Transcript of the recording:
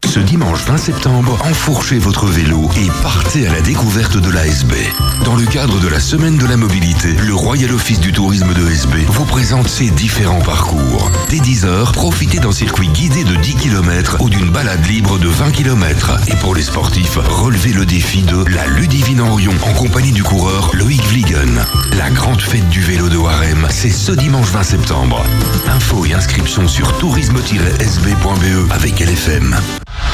Ce dimanche 20 septembre, enfourchez votre vélo et partez à la découverte de l'ASB. Dans le cadre de la Semaine de la Mobilité, le Royal Office du Tourisme de SB vous présente ses différents parcours. Dès 10h, profitez d'un circuit guidé de 10 km ou d'une balade libre de 20 km. Et pour les sportifs, relevez le défi de la Ludivine en Rion en compagnie du coureur Loïc Vliegen. La grande fête du vélo de Warem, c'est ce dimanche 20 septembre. Infos et inscriptions sur tourisme-sb.be avec LFM.